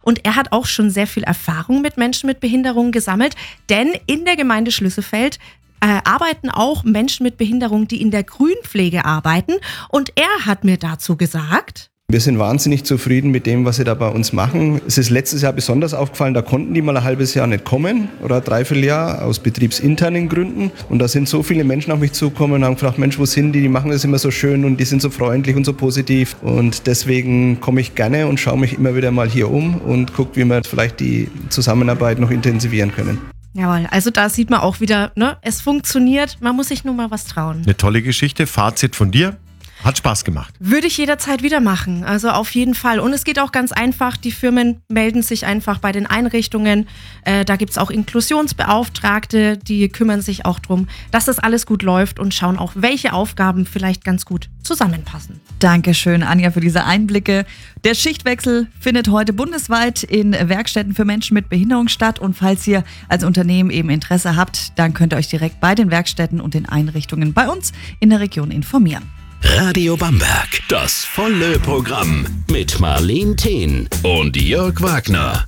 und er hat auch schon sehr viel Erfahrung mit Menschen mit Behinderung gesammelt, denn in der Gemeinde Schlüsselfeld arbeiten auch Menschen mit Behinderung, die in der Grünpflege arbeiten, und er hat mir dazu gesagt: Wir sind wahnsinnig zufrieden mit dem, was sie da bei uns machen. Es ist letztes Jahr besonders aufgefallen, da konnten die mal ein halbes Jahr nicht kommen oder ein Dreivierteljahr aus betriebsinternen Gründen. Und da sind so viele Menschen auf mich zugekommen und haben gefragt, Mensch, wo sind die? Die machen das immer so schön und die sind so freundlich und so positiv. Und deswegen komme ich gerne und schaue mich immer wieder mal hier um und gucke, wie wir vielleicht die Zusammenarbeit noch intensivieren können. Jawohl, also da sieht man auch wieder, ne, es funktioniert, man muss sich nur mal was trauen. Eine tolle Geschichte. Fazit von dir? Hat Spaß gemacht. Würde ich jederzeit wieder machen, also auf jeden Fall. Und es geht auch ganz einfach, die Firmen melden sich einfach bei den Einrichtungen. Da gibt es auch Inklusionsbeauftragte, die kümmern sich auch darum, dass das alles gut läuft und schauen auch, welche Aufgaben vielleicht ganz gut zusammenpassen. Dankeschön, Anja, für diese Einblicke. Der Schichtwechsel findet heute bundesweit in Werkstätten für Menschen mit Behinderung statt. Und falls ihr als Unternehmen eben Interesse habt, dann könnt ihr euch direkt bei den Werkstätten und den Einrichtungen bei uns in der Region informieren. Radio Bamberg, das volle Programm mit Marleen Thehn und Jörg Wagner.